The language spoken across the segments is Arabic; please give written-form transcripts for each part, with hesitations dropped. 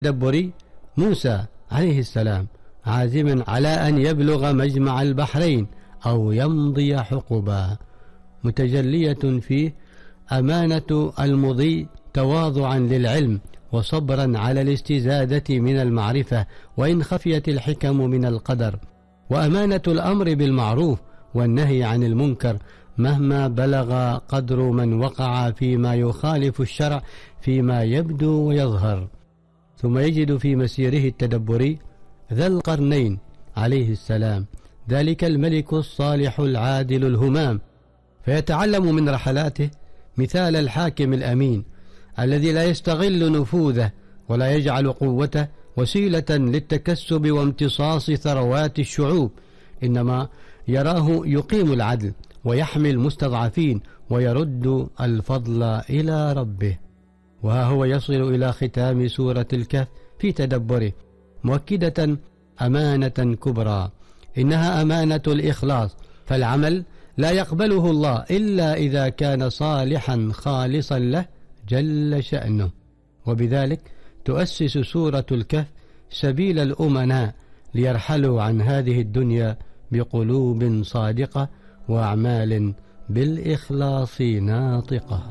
التدبري موسى عليه السلام عازما على أن يبلغ مجمع البحرين أو يمضي حقبا، متجلية فيه أمانة المضي تواضعا للعلم وصبرا على الاستزادة من المعرفة وإن خفيت الحكم من القدر، وأمانة الأمر بالمعروف والنهي عن المنكر مهما بلغ قدر من وقع فيما يخالف الشرع فيما يبدو ويظهر. ثم يجد في مسيره التدبري ذا القرنين عليه السلام ذلك الملك الصالح العادل الهمام، فيتعلم من رحلاته مثال الحاكم الأمين الذي لا يستغل نفوذه ولا يجعل قوته وسيلة للتكسب وامتصاص ثروات الشعوب، إنما يراه يقيم العدل ويحمي المستضعفين ويرد الفضل إلى ربه. وها هو يصل إلى ختام سورة الكهف في تدبره مؤكدة أمانة كبرى، إنها أمانة الإخلاص، فالعمل لا يقبله الله إلا إذا كان صالحا خالصا له جل شأنه. وبذلك تؤسس سورة الكهف سبيل الأمناء ليرحلوا عن هذه الدنيا بقلوب صادقة وأعمال بالإخلاص ناطقة.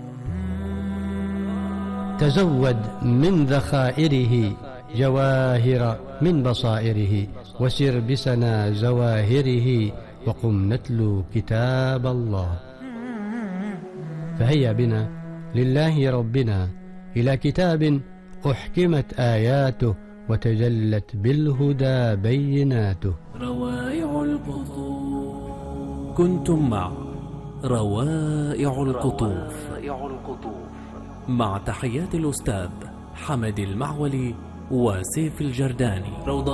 تزود من ذخائره جواهر من بصائره، وسر بسنا زواهره، وقم نتلو كتاب الله. فهيا بنا لله ربنا إلى كتاب أحكمت آياته وتجلت بالهدى بيناته. روائع القطوف. كنتم مع روائع القطوف مع تحيات الأستاذ حمد المعولي وسيف الجرداني.